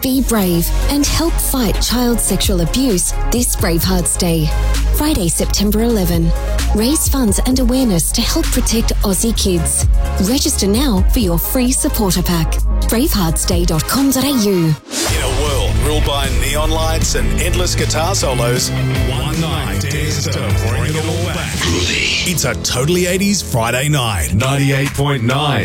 Be brave and help fight child sexual abuse this Bravehearts Day. Friday, September 11. Raise funds and awareness to help protect Aussie kids. Register now for your free supporter pack. braveheartsday.com.au. In a world ruled by neon lights and endless guitar solos, one night dares to bring it all back. It's a Totally 80s Friday night. 98.9